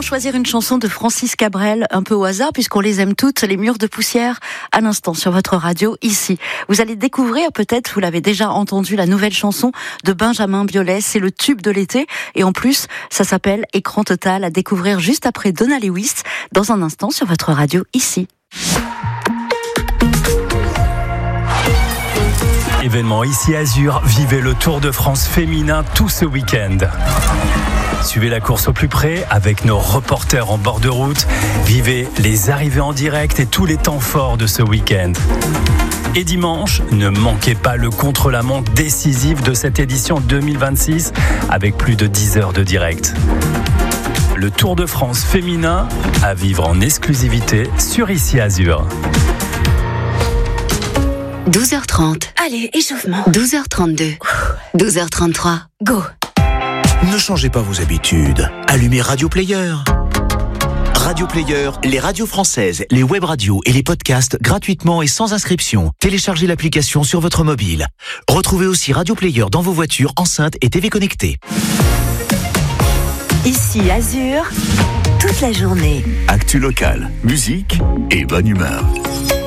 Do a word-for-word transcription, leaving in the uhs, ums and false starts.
choisir une chanson de Francis Cabrel un peu au hasard puisqu'on les aime toutes, Les Murs de Poussière, à l'instant sur votre radio ici. Vous allez découvrir, peut-être vous l'avez déjà entendu, la nouvelle chanson de Benjamin Biolay, c'est le tube de l'été et en plus ça s'appelle Écran Total, à découvrir juste après Donna Lewis dans un instant sur votre radio ici. Événement ici Azur, vivez le Tour de France féminin tout ce week-end. Suivez la course au plus près avec nos reporters en bord de route. Vivez les arrivées en direct et tous les temps forts de ce week-end. Et dimanche, ne manquez pas le contre-la-montre décisif de cette édition deux mille vingt-six avec plus de dix heures de direct. Le Tour de France féminin à vivre en exclusivité sur Ici Azur. douze heures trente. Allez, échauffement. douze heures trente-deux. douze heures trente-trois. Go. Ne changez pas vos habitudes. Allumez Radio Player. Radio Player, les radios françaises, les web radios et les podcasts gratuitement et sans inscription. Téléchargez l'application sur votre mobile. Retrouvez aussi Radio Player dans vos voitures, enceintes et T V connectées. Ici Azur, toute la journée. Actu local, musique et bonne humeur.